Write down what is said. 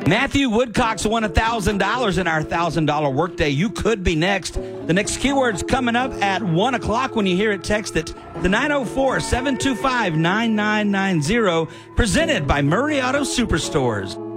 Matthew Woodcock's won $1,000 in our $1,000 workday. You could be next. The next keyword's coming up at 1 o'clock. When you hear it, text it to 904-725-9990. Presented by Murray Auto Superstores.